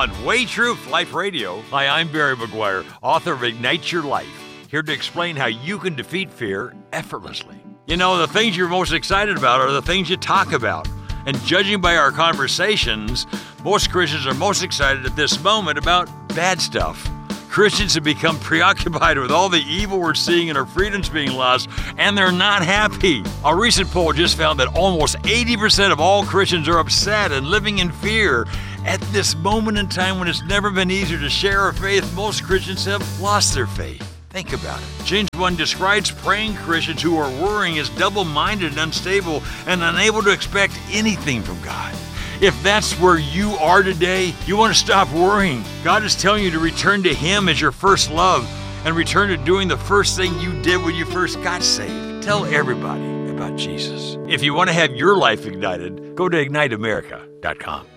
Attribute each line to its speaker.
Speaker 1: on Way Truth Life Radio. Hi, I'm Barry McGuire, author of Ignite Your Life, here to explain how you can defeat fear effortlessly. You know, the things you're most excited about are the things you talk about. And judging by our conversations, most Christians are most excited at this moment about bad stuff. Christians have become preoccupied with all the evil we're seeing and our freedoms being lost, and they're not happy. A recent poll just found that almost 80% of all Christians are upset and living in fear. At this moment in time when it's never been easier to share our faith, most Christians have lost their faith. Think about it. James 1 describes praying Christians who are worrying as double-minded and unstable and unable to expect anything from God. If that's where you are today, you want to stop worrying. God is telling you to return to Him as your first love and return to doing the first thing you did when you first got saved. Tell everybody about Jesus. If you want to have your life ignited, go to IgniteAmerica.com.